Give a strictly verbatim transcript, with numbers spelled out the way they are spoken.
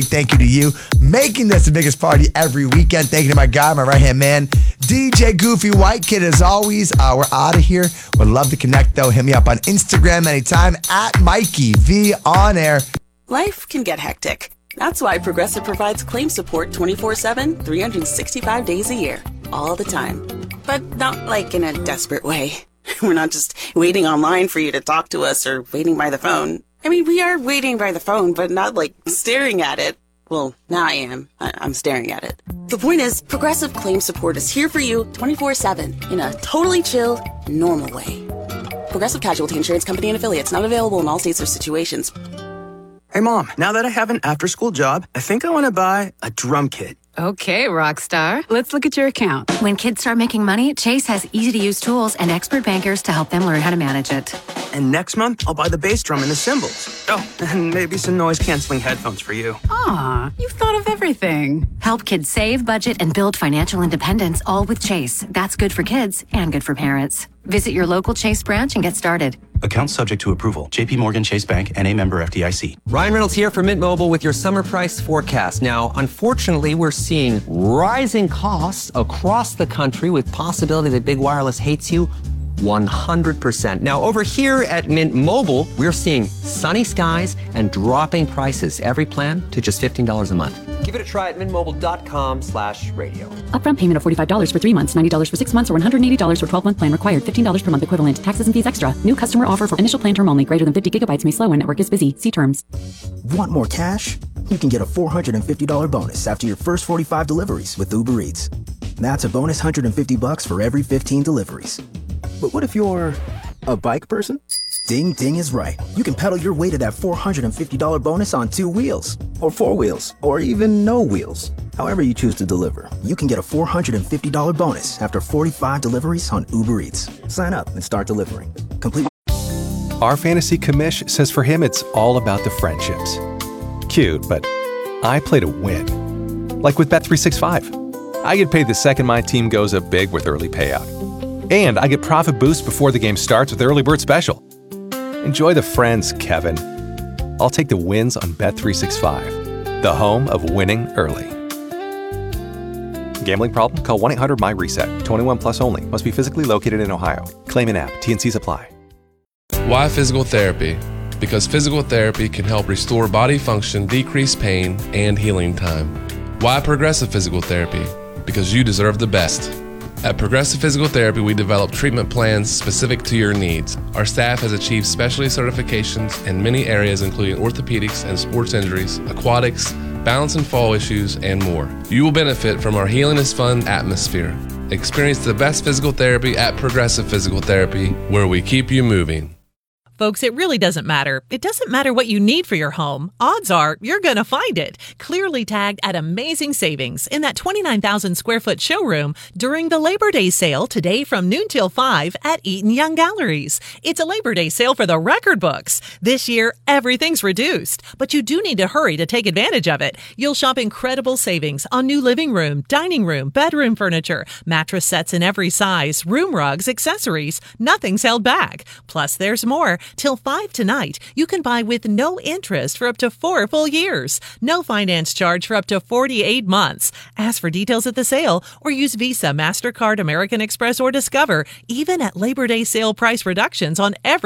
Thank you to you, making this the biggest party every weekend. Thank you to my guy, my right-hand man, D J Goofy White Kid. As always, uh, we're out of here. Would love to connect, though. Hit me up on Instagram anytime, at Mikey V on air. Life can get hectic. That's why Progressive provides claim support twenty-four seven, three hundred sixty-five days a year, all the time. But not like in a desperate way. We're not just waiting online for you to talk to us or waiting by the phone. I mean, we are waiting by the phone, but not like staring at it. Well, now I am. I- I'm staring at it. The point is, Progressive Claim Support is here for you twenty-four seven in a totally chill, normal way. Progressive Casualty Insurance Company and Affiliates, not available in all states or situations. Hey, Mom, now that I have an after-school job, I think I want to buy a drum kit. Okay, Rockstar. Let's look at your account. When kids start making money, Chase has easy-to-use tools and expert bankers to help them learn how to manage it. And next month, I'll buy the bass drum and the cymbals. Oh, and maybe some noise-canceling headphones for you. Aw, you've thought of everything. Help kids save, budget, and build financial independence, all with Chase. That's good for kids and good for parents. Visit your local Chase branch and get started. Account subject to approval. J P Morgan Chase Bank, N A member F D I C. Ryan Reynolds here for Mint Mobile with your summer price forecast. Now, unfortunately, we're seeing rising costs across the country with possibility that big wireless hates you one hundred percent. Now, over here at Mint Mobile, we're seeing sunny skies and dropping prices. Every plan to just fifteen dollars a month. Give it a try at mintmobile.com slash radio. Upfront payment of forty-five dollars for three months, ninety dollars for six months, or one hundred eighty dollars for twelve-month plan required. fifteen dollars per month equivalent. Taxes and fees extra. New customer offer for initial plan term only. Greater than fifty gigabytes may slow when network is busy. See terms. Want more cash? You can get a four hundred fifty dollars bonus after your first forty-five deliveries with Uber Eats. That's a bonus one hundred fifty bucks for every fifteen deliveries. But what if you're a bike person? Ding Ding is right. You can pedal your way to that four hundred fifty dollars bonus on two wheels, or four wheels, or even no wheels. However you choose to deliver, you can get a four hundred fifty dollars bonus after forty-five deliveries on Uber Eats. Sign up and start delivering. Complete. Our fantasy commish says for him it's all about the friendships. Cute, but I play to win. Like with Bet three sixty-five. I get paid the second my team goes up big with early payout. And I get profit boost before the game starts with Early Bird Special. Enjoy the friends, Kevin. I'll take the wins on Bet three sixty-five, the home of winning early. Gambling problem? Call one eight hundred my reset. twenty-one plus only. Must be physically located in Ohio. Claim in app. T and Cs apply. Why physical therapy? Because physical therapy can help restore body function, decrease pain, and healing time. Why Progressive Physical Therapy? Because you deserve the best. At Progressive Physical Therapy, we develop treatment plans specific to your needs. Our staff has achieved specialty certifications in many areas, including orthopedics and sports injuries, aquatics, balance and fall issues, and more. You will benefit from our Healing is Fun atmosphere. Experience the best physical therapy at Progressive Physical Therapy, where we keep you moving. Folks, it really doesn't matter. It doesn't matter what you need for your home. Odds are you're going to find it. Clearly tagged at amazing savings in that twenty-nine thousand square foot showroom during the Labor Day sale today from noon till five at Eaton Young Galleries. It's a Labor Day sale for the record books. This year, everything's reduced, but you do need to hurry to take advantage of it. You'll shop incredible savings on new living room, dining room, bedroom furniture, mattress sets in every size, room rugs, accessories. Nothing's held back. Plus, there's more. Till five tonight, you can buy with no interest for up to four full years. No finance charge for up to forty-eight months. Ask for details at the sale or use Visa, MasterCard, American Express, or Discover, even at Labor Day sale price reductions on every